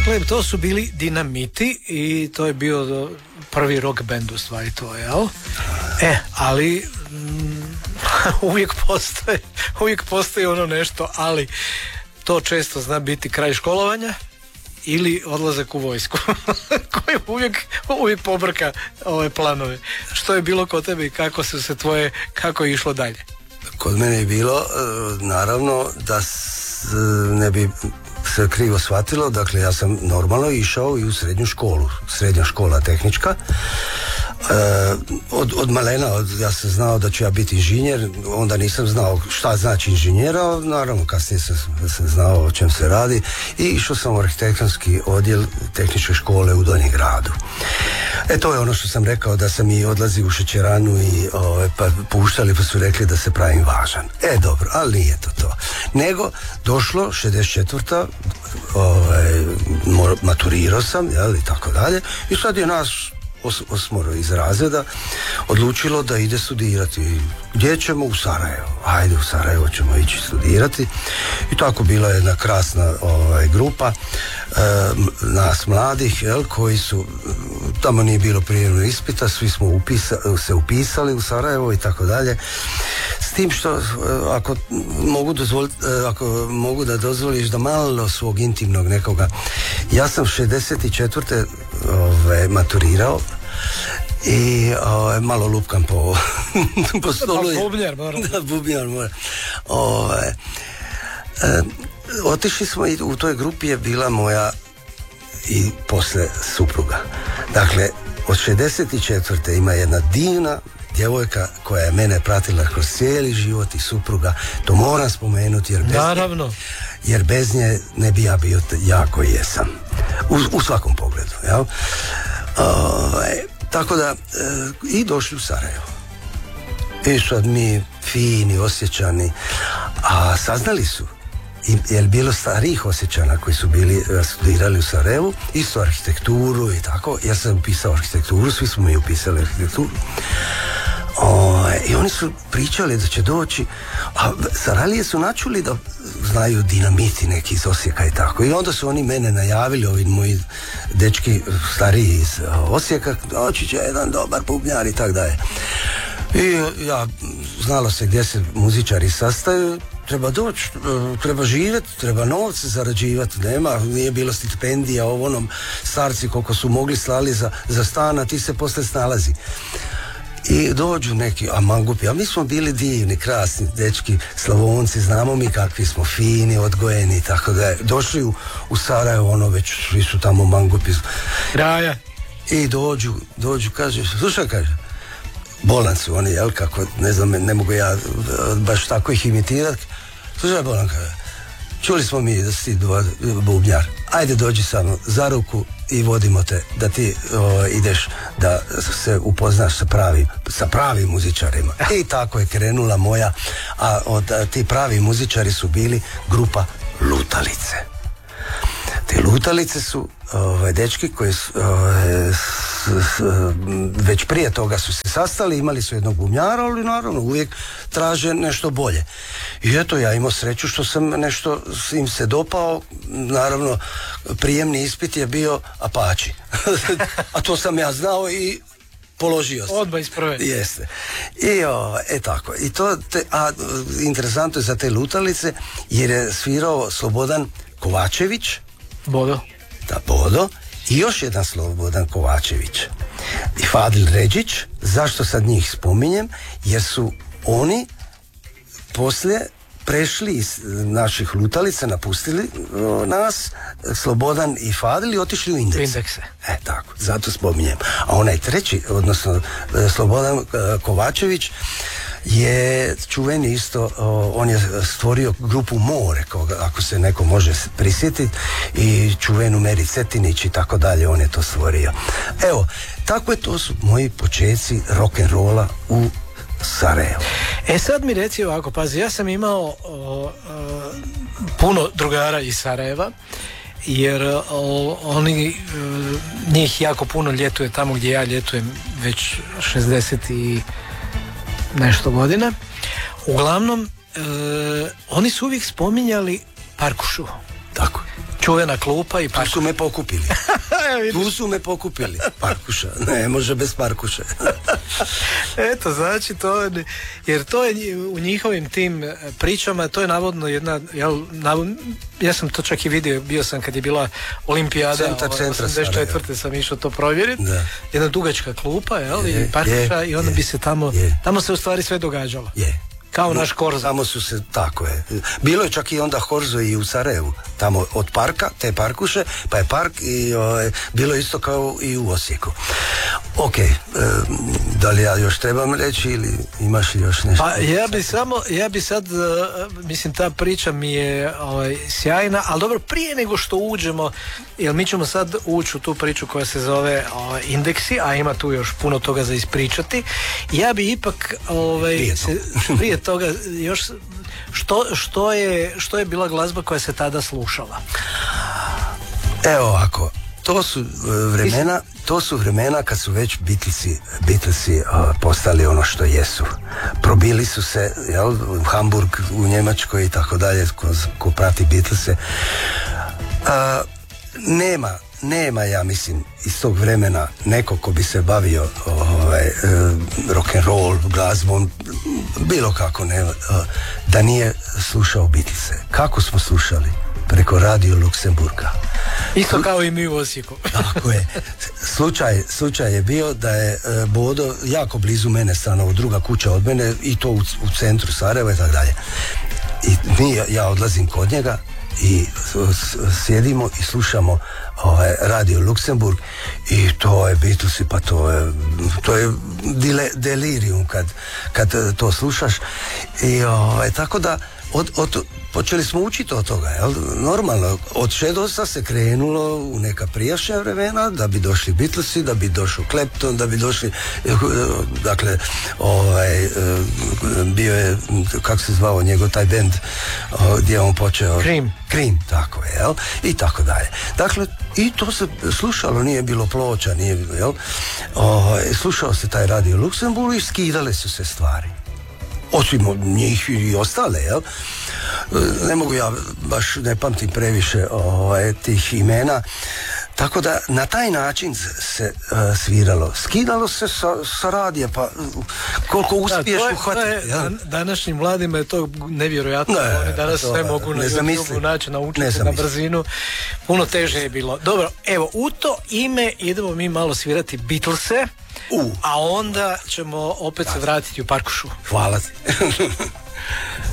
Dakle, to su bili Dinamiti i to je bio prvi rock band u stvari to, jel? Ali uvijek postoji ono nešto, ali to često zna biti kraj školovanja ili odlazak u vojsku koji uvijek pobrka ove planove. Što je bilo kod tebe i kako je išlo dalje? Kod mene je bilo, naravno, da ne bi se krivo shvatilo, dakle ja sam normalno išao i u srednju školu, srednja škola tehnička. Od malena ja sam znao da ću ja biti inženjer, onda nisam znao šta znači inženjera, naravno kasnije sam znao o čem se radi i išao sam u arhitektonski odjel tehničke škole u Donjem gradu. To je ono što sam rekao, da sam i odlazio u šećeranu i pa puštali pa su rekli da se pravim važan. Dobro, ali nije to. Nego došlo 64. Maturirao sam, i tako dalje, i sad je nas osmoro iz razreda odlučilo da ide studirati. Gdje ćemo? U Sarajevo. Ajde, u Sarajevo ćemo ići studirati. I tako bila jedna krasna grupa nas mladih, koji su, tamo nije bilo prijemnog ispita, svi smo se upisali u Sarajevo i tako dalje. S tim što, ako mogu da dozvoliš da malo svog intimnog nekoga, ja sam 64. maturirao i malo lupkam po stolu. Bubnjar moram. Da, bubnjar moram. Otišli smo i u toj grupi je bila moja i posle supruga. Dakle, od 64. ima jedna divna djevojka koja je mene pratila kroz cijeli život i supruga. To moram spomenuti jer bez nje ne bi ja bio jako jesam. U svakom pogledu. Jel? Tako da i došli u Sarajevo. I sad mi fini, osjećani, a saznali su, jer bilo starijih Osječana koji su bili studirali u Sarajevu, isto arhitekturu i tako. Ja sam upisao arhitekturu, svi smo mi upisali arhitekturu. I oni su pričali da će doći, a Saralije su načuli da znaju Dinamiti neki iz Osijeka i tako. I onda su oni mene najavili, ovi moji dečki stariji iz Osijeka, doći će jedan dobar bubnjar i tako dalje. I ja, znalo se gdje se muzičari sastaju, treba doći, treba živjeti, treba novce zarađivati, nije bilo stipendija, onom starci koliko su mogli slali za stan, a ti se posle snalazi. I dođu neki, a mangupi, a mi smo bili divni, krasni dečki, Slavonci, znamo mi kakvi smo, fini, odgojeni i tako da je. Došli u Sarajevo, već svi su tamo mangupi. Raja. I dođu, kaže, slušaj, kaže, bolan su oni, kako, ne znam, ne mogu ja baš tako ih imitirati. Slušaj, bolan, kaže, čuli smo mi da si ti bubnjar, ajde dođi samo za ruku i vodimo te da ti ideš da se upoznaš sa pravim muzičarima. I tako je krenula moja, a ti pravi muzičari su bili grupa Lutalice. Te Lutalice su dečki koji već prije toga su se sastali, imali su jednog bubnjara, ali naravno uvijek traže nešto bolje. I eto, ja imao sreću što sam nešto im se dopao, naravno prijemni ispit je bio Apache. A to sam ja znao i položio sam. Odmah iz prve. Jeste. I tako. I to interesantno je za te Lutalice jer je svirao Slobodan Kovačević. Bodo. Da, Bodo. I još jedan Slobodan Kovačević. I Fadil Ređić. Zašto sad njih spominjem? Jer su oni poslije prešli iz naših Lutalica, napustili nas, Slobodan i Fadil, i otišli u Indekse. Tako, zato spominjem. A onaj treći, odnosno Slobodan Kovačević, je čuveni isto, on je stvorio grupu More, ako se neko može prisjetiti, i čuvenu Meri Cetinić i tako dalje, on je to stvorio. Evo, tako je, to su moji počeci rock'n'rolla u Sarajevo. Sad mi reci ovako, pazi, ja sam imao puno drugara iz Sarajeva, jer njih jako puno ljetuje tamo gdje ja ljetujem već 60 i nešto godina. Uglavnom, oni su uvijek spominjali Parkušu. Tako. Čuvena klupa i Tu su me pokupili. Parkuša. Ne može bez Parkuša. Eto, znači to, jer to je u njihovim tim pričama, to je navodno jedna, ja sam to čak i vidio, bio sam kad je bila olimpijada, 84. sam išao to provjeriti, jedna dugačka klupa, i Parkuša, i onda bi se tamo se u stvari sve događalo. Kao naš Korzo. Tamo su se, tako je. Bilo je čak i onda Korzo i u Sarajevu. Tamo od parka, te Parkuše, pa je park i bilo isto kao i u Osijeku. Ok, da li ja još trebam reći ili imaš li još nešto? Pa ja bi sad, mislim, ta priča mi je sjajna, ali dobro, prije nego što uđemo, jer mi ćemo sad ući u tu priču koja se zove Indeksi, a ima tu još puno toga za ispričati. Ja bi ipak prije toga još što je bila glazba koja se tada slušala? Evo ovako, to su vremena kad su već Beatlesi postali ono što jesu. Probili su se u Hamburg, u Njemačkoj i tako dalje, ko prati Beatlese. Nema, ja mislim, iz tog vremena neko ko bi se bavio rock'n'roll, glazbom, bilo kako, da nije slušao Beatlese. Kako smo slušali? Preko Radio Luksemburga. Isto kao i mi u Osijeku. Tako je. Slučaj je bio da je Bodo jako blizu mene stanovao, druga kuća od mene, i to u centru Sarajeva i tako dalje. I ja odlazim kod njega i sjedimo i slušamo Radio Luksemburg, i to je Beatlesi, pa to je delirium kad to slušaš, i tako da počeli smo učiti od toga, normalno, od Shadows se krenulo u neka prijašnja vremena, da bi došli Beatlesi, da bi došao Clapton, da bi došli, dakle, bio je, kako se zvao njegov taj band, gdje je on počeo? Cream, tako je, i tako dalje. Dakle, i to se slušalo, nije bilo ploča, nije bilo, slušao se taj Radio Luksemburg i skidale su se stvari. Osim njih i ostale, ne mogu ja, baš ne pamtim previše tih imena, tako da na taj način se sviralo. Skidalo se sa radija, pa koliko uspiješ uhvatiti. Današnjim mladima je to nevjerojatno, oni danas sve mogu na YouTube naći, naučiti na brzinu, puno teže je bilo. Dobro, evo, u to ime idemo mi malo svirati Beatlese, a onda ćemo opet se vratiti u Parkušu. Hvala ti.